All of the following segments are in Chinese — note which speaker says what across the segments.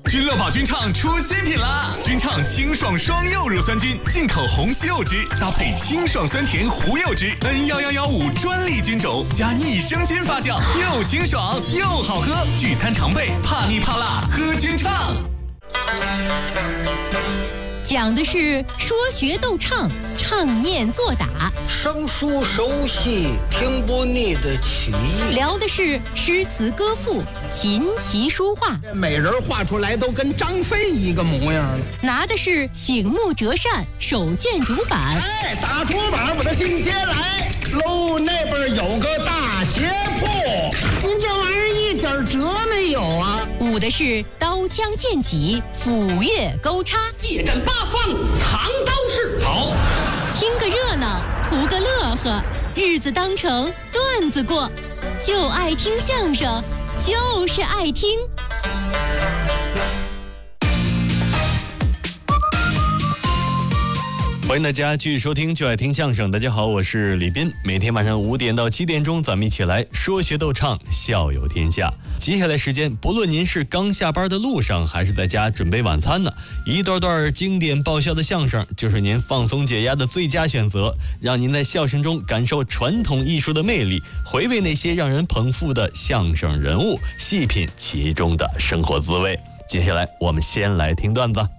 Speaker 1: 君乐宝君畅出新品啦！君畅清爽双柚乳酸菌，进口红西柚汁，搭配清爽酸甜胡柚汁 ，N1115专利菌种加益生菌发酵，又清爽又好喝。聚餐常备，怕腻怕辣，喝君畅。
Speaker 2: 讲的是说学逗唱，唱念做打，
Speaker 3: 生疏熟悉，听不腻的曲艺。
Speaker 2: 聊的是诗词歌赋，琴棋书画。
Speaker 4: 这美人画出来都跟张飞一个模样了。
Speaker 2: 拿的是醒目折扇，手卷竹板。
Speaker 4: 哎，打竹板我的进阶来喽，那边有个大鞋铺。您这玩意儿一点辙没有啊！
Speaker 2: 舞的是刀枪剑戟，斧钺钩叉，
Speaker 4: 一阵八方藏刀式。好，
Speaker 2: 听个热闹，图个乐呵，日子当成段子过，就爱听相声，就是爱听。
Speaker 5: 欢迎大家继续收听就爱听相声。大家好，我是李斌。每天晚上5点到7点钟，咱们一起来说学逗唱，笑有天下。接下来时间，不论您是刚下班的路上，还是在家准备晚餐呢，一段段经典爆笑的相声就是您放松解压的最佳选择，让您在笑声中感受传统艺术的魅力，回味那些让人捧腹的相声人物，细品其中的生活滋味。接下来我们先来听段子。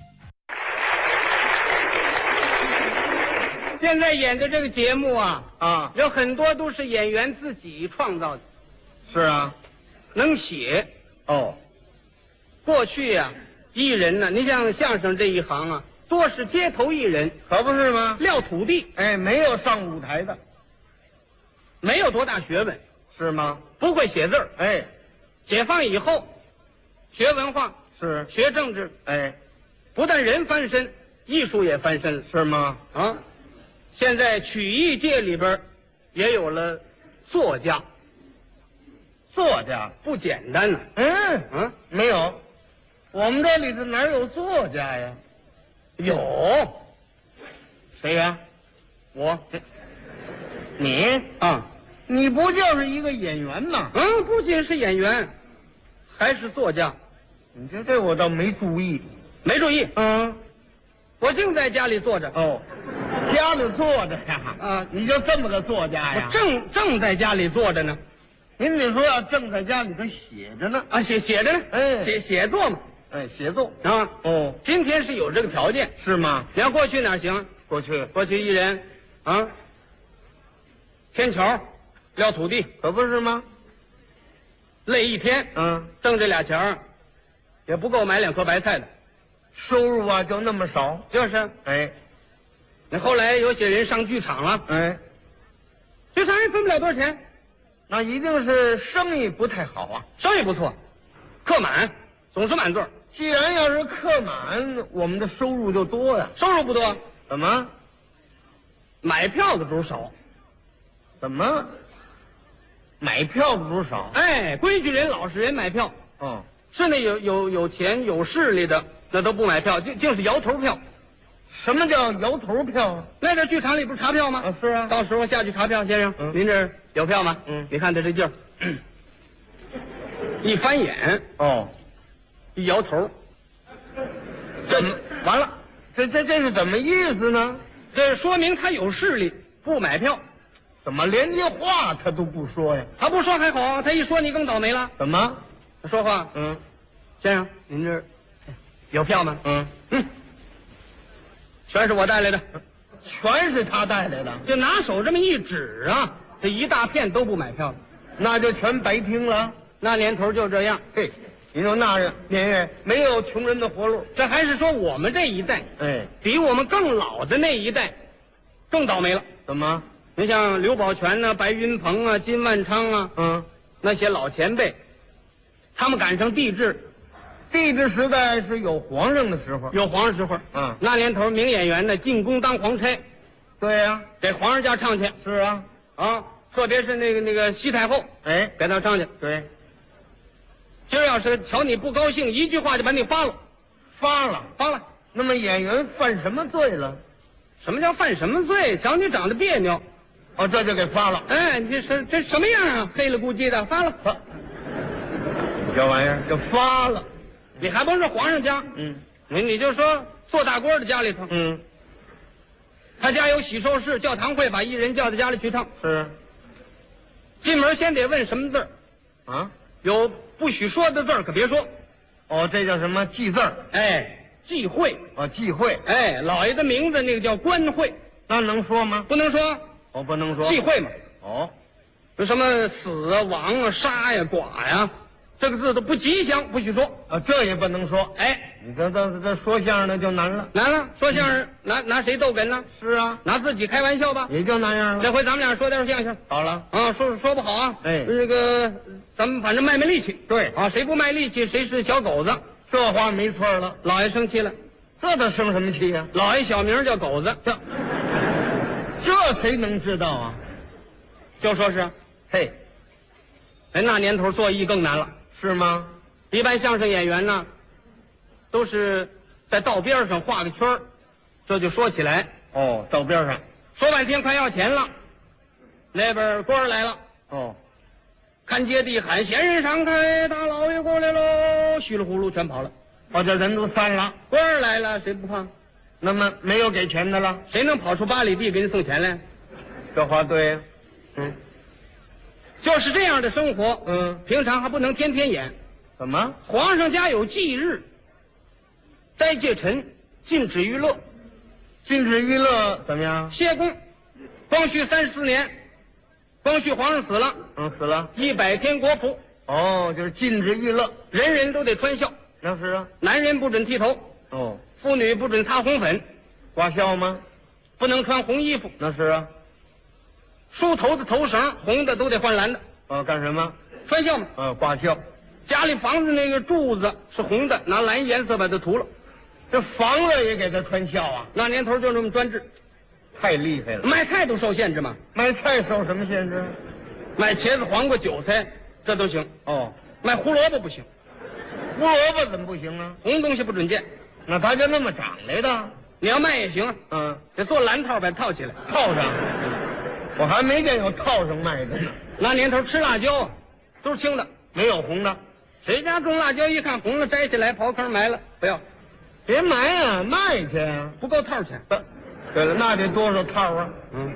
Speaker 6: 现在演的这个节目啊，有很多都是演员自己创造的。
Speaker 4: 是啊，
Speaker 6: 能写
Speaker 4: 哦。
Speaker 6: 过去呀，艺人呢，你像相声这一行啊，多是街头艺人，
Speaker 4: 可不是吗？
Speaker 6: 撂土地，
Speaker 4: 哎，没有上舞台的，
Speaker 6: 没有多大学问，
Speaker 4: 是吗？
Speaker 6: 不会写字儿。
Speaker 4: 哎，
Speaker 6: 解放以后，学文化，
Speaker 4: 是
Speaker 6: 学政治，
Speaker 4: 哎，
Speaker 6: 不但人翻身，艺术也翻身了，
Speaker 4: 是吗？
Speaker 6: 啊。现在曲艺界里边也有了作家，
Speaker 4: 作家
Speaker 6: 不简单呢。
Speaker 4: 没有，我们这里头哪有作家呀？
Speaker 6: 有，
Speaker 4: 谁呀？
Speaker 6: 我，
Speaker 4: 你
Speaker 6: 啊，
Speaker 4: 你不就是一个演员吗？
Speaker 6: 不仅是演员，还是作家。
Speaker 4: 你这我倒没注意，
Speaker 6: 没注意。我净在家里坐着。
Speaker 4: 哦，家里坐着呀？你就这么个作家呀？
Speaker 6: 我正在家里坐着呢。
Speaker 4: 您得说要正在家里头写着呢。
Speaker 6: 写着呢。
Speaker 4: 哎，
Speaker 6: 写作嘛。
Speaker 4: 哎，写作
Speaker 6: 啊。
Speaker 4: 哦，
Speaker 6: 今天是有这个条件。
Speaker 4: 是吗？
Speaker 6: 你要过去哪行？
Speaker 4: 过去
Speaker 6: 艺人天桥撂土地，
Speaker 4: 可不是吗？
Speaker 6: 累一天，挣这俩钱也不够买2颗白菜的。
Speaker 4: 收入啊，就那么少。
Speaker 6: 就是。
Speaker 4: 哎，
Speaker 6: 那后来有些人上剧场了。
Speaker 4: 哎，
Speaker 6: 剧场也分不了多少钱。
Speaker 4: 那一定是生意不太好啊。
Speaker 6: 生意不错，客满，总是满座。
Speaker 4: 既然要是客满，我们的收入就多呀。
Speaker 6: 收入不多，
Speaker 4: 怎么？
Speaker 6: 买票的主少。
Speaker 4: 怎么？买票的主少？
Speaker 6: 哎，规矩人、老实人买票。
Speaker 4: 哦，
Speaker 6: 是那有钱有势力的，那都不买票，净是摇头票。
Speaker 4: 什么叫摇头票啊？
Speaker 6: 那这剧场里不是查票吗？
Speaker 4: 是啊。
Speaker 6: 到时候下去查票，先生，您这儿有票吗？你看他这劲儿，一翻眼，一摇头，
Speaker 4: 怎么完了？这是怎么意思呢？
Speaker 6: 这说明他有势力，不买票。
Speaker 4: 怎么连句话他都不说呀？
Speaker 6: 他不说还好，他一说你更倒霉了。
Speaker 4: 怎么？
Speaker 6: 他说话，先生，您这儿有票吗？全是我带来的。
Speaker 4: 全是他带来的？
Speaker 6: 就拿手这么一指啊，这一大片都不买票了，
Speaker 4: 那就全白听了。
Speaker 6: 那年头就这样。
Speaker 4: 嘿，你说那年月没有穷人的活路。
Speaker 6: 这还是说我们这一代，
Speaker 4: 哎，
Speaker 6: 比我们更老的那一代更倒霉了。
Speaker 4: 怎么？
Speaker 6: 你像刘宝全呢、白云鹏啊、金万昌啊，那些老前辈，他们赶上帝制。
Speaker 4: 帝制时代是有皇上的时候，
Speaker 6: 有皇上时候。那年头名演员呢进宫当皇差。
Speaker 4: 对呀，
Speaker 6: 给皇上家唱去。
Speaker 4: 是啊，
Speaker 6: 特别是那个西太后，
Speaker 4: 哎，
Speaker 6: 给他唱去。
Speaker 4: 对，
Speaker 6: 今儿要是瞧你不高兴，一句话就把你发了。
Speaker 4: 发了。那么演员犯什么罪了？
Speaker 6: 什么叫犯什么罪？瞧你长得别扭。
Speaker 4: 这就给发了。
Speaker 6: 哎，这什么样啊？黑了咕叽的，发了。
Speaker 4: 这玩意儿就发了。
Speaker 6: 你还甭说皇上家，你就说做大官的家里头，他家有喜寿事，教堂会把艺人叫到家里去趟。
Speaker 4: 是。
Speaker 6: 进门先得问什么字儿，
Speaker 4: 啊，
Speaker 6: 有不许说的字儿可别说。
Speaker 4: 哦，这叫什么忌字儿？
Speaker 6: 哎，忌讳。
Speaker 4: 哦，忌讳。
Speaker 6: 哎，老爷的名字那个叫官讳，
Speaker 4: 那能说吗？
Speaker 6: 不能说。
Speaker 4: 哦，不能说。
Speaker 6: 忌讳嘛。
Speaker 4: 哦，
Speaker 6: 有什么死啊、亡啊、杀呀、剐呀，这个字都不吉祥，不许说。
Speaker 4: 啊，这也不能说。
Speaker 6: 哎，
Speaker 4: 你这说相声的就难了。
Speaker 6: 难了，说相声拿谁逗哏呢？
Speaker 4: 是啊，
Speaker 6: 拿自己开玩笑吧。
Speaker 4: 也就那样了。
Speaker 6: 这回咱们俩说点相声。
Speaker 4: 好了
Speaker 6: 啊，说不好啊。
Speaker 4: 哎，
Speaker 6: 这个咱们反正卖力气。
Speaker 4: 对
Speaker 6: 啊，谁不卖力气，谁是小狗子。
Speaker 4: 这话没错了。
Speaker 6: 老爷生气了，
Speaker 4: 这他生什么气呀？
Speaker 6: 老爷小名叫狗子，
Speaker 4: 这谁能知道啊？
Speaker 6: 就说是，
Speaker 4: 嘿，
Speaker 6: 哎，那年头做艺更难了。
Speaker 4: 是吗？
Speaker 6: 一般相声演员呢，都是在道边上画个圈儿，这就说起来。
Speaker 4: 哦，道边上
Speaker 6: 说半天快要钱了，那边官儿来了。
Speaker 4: 哦，
Speaker 6: 看街地喊闲人闪开，大老爷过来喽，稀里糊涂全跑了。
Speaker 4: 哦，这人都散了。
Speaker 6: 官儿来了，谁不怕？
Speaker 4: 那么没有给钱的了？
Speaker 6: 谁能跑出8里地给你送钱来？
Speaker 4: 这话对呀。
Speaker 6: 就是这样的生活。平常还不能天天演。
Speaker 4: 怎么？
Speaker 6: 皇上家有忌日，斋戒臣，禁止娱乐。
Speaker 4: 禁止娱乐怎么样？
Speaker 6: 歇工。光绪34年，光绪皇上死了。
Speaker 4: 死了。
Speaker 6: 100天国服。
Speaker 4: 哦，就是禁止娱乐，
Speaker 6: 人人都得穿孝。
Speaker 4: 那是啊。
Speaker 6: 男人不准剃头。
Speaker 4: 哦。
Speaker 6: 妇女不准擦红粉。
Speaker 4: 挂孝吗？
Speaker 6: 不能穿红衣服。
Speaker 4: 那是啊。
Speaker 6: 梳头的头绳红的都得换蓝的。
Speaker 4: 干什么？
Speaker 6: 穿孝嘛。
Speaker 4: 挂孝。
Speaker 6: 家里房子那个柱子是红的，拿蓝颜色把它涂了。
Speaker 4: 这房子也给他穿孝啊？
Speaker 6: 那年头就这么专制，
Speaker 4: 太厉害了。
Speaker 6: 卖菜都受限制嘛。
Speaker 4: 卖菜受什么限制？
Speaker 6: 卖茄子、黄瓜、韭菜这都行。
Speaker 4: 哦，
Speaker 6: 卖胡萝卜不行。
Speaker 4: 胡萝卜怎么不行啊？
Speaker 6: 红东西不准见。
Speaker 4: 那他就那么长来的？
Speaker 6: 你要卖也行啊。得做蓝套把它套起来。
Speaker 4: 套上？我还没见有套上卖的呢。
Speaker 6: 那年头吃辣椒啊，都是青的，
Speaker 4: 没有红的。
Speaker 6: 谁家种辣椒一看红了，摘下来刨坑埋了，不要。
Speaker 4: 别埋啊，卖去啊，
Speaker 6: 不够套钱。
Speaker 4: 对了，那得多少套啊？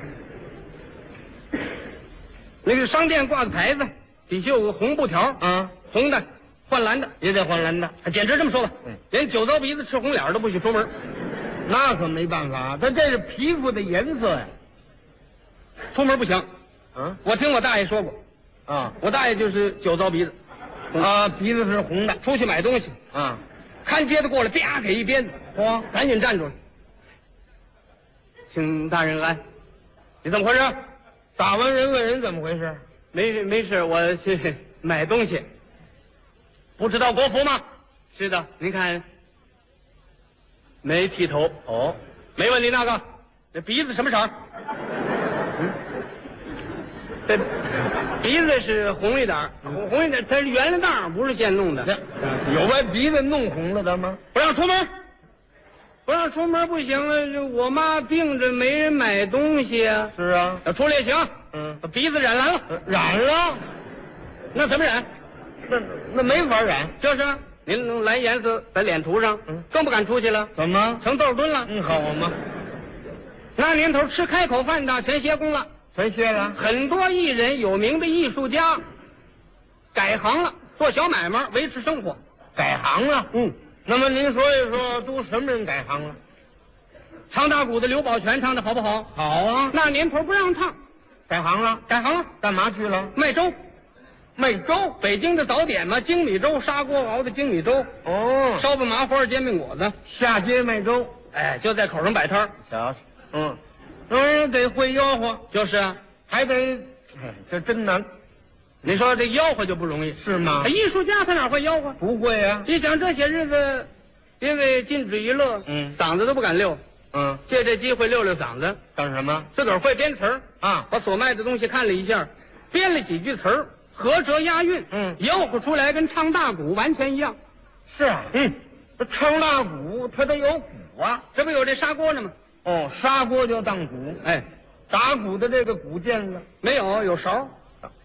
Speaker 6: 那个商店挂的牌子底下有个红布条，红的换蓝的，
Speaker 4: 也得换蓝的。
Speaker 6: 简直这么说吧，连酒糟鼻子吃红脸都不许出门。
Speaker 4: 那可没办法，他这是皮肤的颜色呀。
Speaker 6: 出门不行。我听我大爷说过。我大爷就是酒糟鼻子。
Speaker 4: 鼻子是红的。
Speaker 6: 出去买东西看街的过来，啪给一鞭子，赶紧站住了。请大人安。你怎么回事？
Speaker 4: 打完人问人怎么回事？
Speaker 6: 没事，我去买东西。不知道国服吗？是的，您看。没剃头。没问你那个，这鼻子什么色？这鼻子是红一点，红一点，它是圆了档，不是现弄的。
Speaker 4: 有把鼻子弄红了的吗？
Speaker 6: 不让出门，不让出门不行了。这我妈病着，没人买东西啊。
Speaker 4: 是啊，
Speaker 6: 要出来也行。把鼻子染蓝了。
Speaker 4: 染了？
Speaker 6: 那怎么染？
Speaker 4: 那没法染。
Speaker 6: 就是啊，您弄蓝颜色在脸涂上，更不敢出去了。
Speaker 4: 怎么？
Speaker 6: 成豆墩了。
Speaker 4: 好嘛。
Speaker 6: 那年头吃开口饭的全歇工了。
Speaker 4: 全歇了。
Speaker 6: 很多艺人、有名的艺术家改行了，做小买卖维持生活。
Speaker 4: 改行了？那么您说一说，都什么人改行了？
Speaker 6: 唱大鼓的刘宝全唱的好不好？
Speaker 4: 好啊。
Speaker 6: 那年头不让唱，
Speaker 4: 改行了？
Speaker 6: 改行了。
Speaker 4: 干嘛去了？
Speaker 6: 卖粥。
Speaker 4: 卖粥？
Speaker 6: 北京的早点嘛，精米粥，砂锅熬的精米粥。烧饼麻花、煎饼果子。
Speaker 4: 下街卖粥。
Speaker 6: 哎，就在口上摆摊。
Speaker 4: 瞧瞧。得会吆喝。
Speaker 6: 就是啊，
Speaker 4: 还得，这真难。
Speaker 6: 你说这吆喝就不容易，
Speaker 4: 是吗？
Speaker 6: 艺术家他哪会吆喝？
Speaker 4: 不会啊。
Speaker 6: 你想这些日子，因为禁止娱乐，嗓子都不敢溜。借这机会溜溜嗓子。
Speaker 4: 干什么？
Speaker 6: 自个儿会编词儿啊，把所卖的东西看了一下，编了几句词儿，合辙押韵，吆喝出来跟唱大鼓完全一样。
Speaker 4: 是啊。这唱大鼓它得有鼓啊，
Speaker 6: 这不有这砂锅呢吗？
Speaker 4: 砂锅就当鼓。打鼓的这个鼓垫子
Speaker 6: 没有，有勺。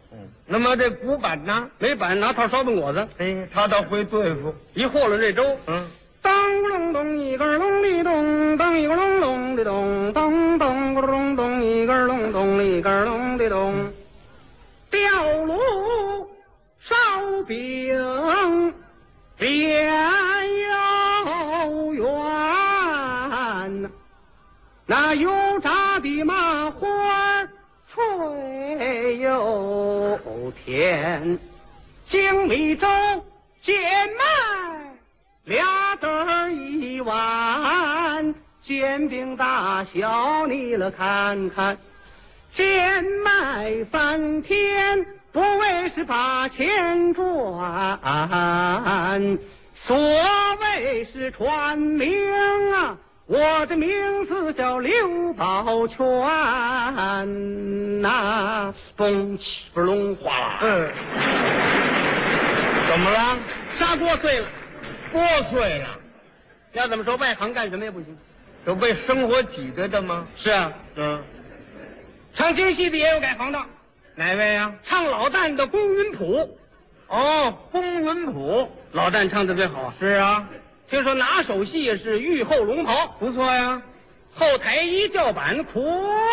Speaker 3: 那么这鼓板呢？
Speaker 6: 没板拿套烧饼果子，
Speaker 3: 哎，他倒会对付。
Speaker 6: 一和了这粥，当隆咚一根隆哩咚，当一个隆隆的咚，当当个隆咚一根隆咚一根隆的咚，吊炉烧饼边有圆，那油炸的麻花脆又甜，精米粥贱卖俩子儿一碗，煎饼大小你了看看，贱卖3天不为是把钱赚，所谓是传名啊，我的名字叫刘宝全呐，嘣起不隆哗啦，
Speaker 3: 怎么了？
Speaker 6: 砂锅碎了。
Speaker 3: 锅碎了，
Speaker 6: 要怎么说外行干什么也不行。
Speaker 3: 都被生活挤兑的吗？
Speaker 6: 是啊，唱京戏的也有改行的，
Speaker 3: 哪位呀？
Speaker 6: 唱老旦的龚云普。
Speaker 3: 哦，龚云普，
Speaker 6: 老旦唱的最好啊。
Speaker 3: 是啊，
Speaker 6: 听说拿手戏是玉后龙袍，
Speaker 3: 不错呀。
Speaker 6: 后台一叫板，苦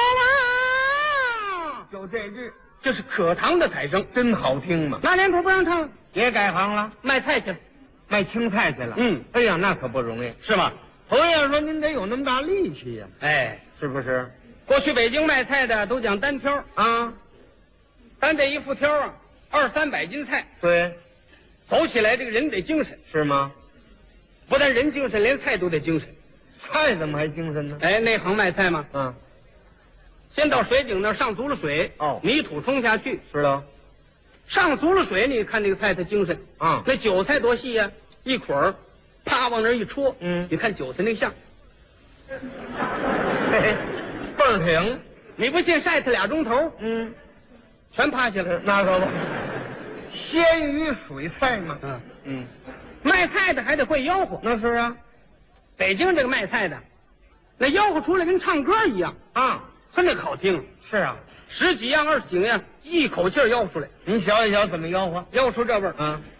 Speaker 6: 啊！
Speaker 3: 就这句，
Speaker 6: 这是可堂的彩声，
Speaker 3: 真好听嘛。
Speaker 6: 那年头不让唱，
Speaker 3: 也改行了，
Speaker 6: 卖菜去了。
Speaker 3: 卖青菜去了。哎呀，那可不容易，
Speaker 6: 是吗？
Speaker 3: 侯爷说您得有那么大力气呀，
Speaker 6: 哎，
Speaker 3: 是不是？
Speaker 6: 过去北京卖菜的都讲单挑
Speaker 3: 啊，
Speaker 6: 单这一副挑啊，200-300斤菜，
Speaker 3: 对，
Speaker 6: 走起来这个人得精神，
Speaker 3: 是吗？
Speaker 6: 不但人精神，连菜都得精神。
Speaker 3: 菜怎么还精神呢？
Speaker 6: 哎，内行卖菜嘛，先到水井那儿上足了水，泥土冲下去，
Speaker 3: 是了。
Speaker 6: 上足了水，你看这个菜它精神
Speaker 3: 啊。
Speaker 6: 那韭菜多细呀，一捆儿，啪往那儿一戳，你看韭菜那像，
Speaker 3: 嘿嘿，倍儿挺。
Speaker 6: 你不信晒它2钟头，全趴下了。
Speaker 3: 那可不，鲜鱼水菜嘛。
Speaker 6: 卖菜的还得会吆喝。
Speaker 3: 那是啊，
Speaker 6: 北京这个卖菜的，那吆喝出来跟唱歌一样
Speaker 3: 啊，
Speaker 6: 很那好听。
Speaker 3: 是啊。
Speaker 6: 10几样、20几样，一口气儿吆喝出来。
Speaker 3: 您瞧一瞧怎么吆喝，
Speaker 6: 吆喝出这味儿。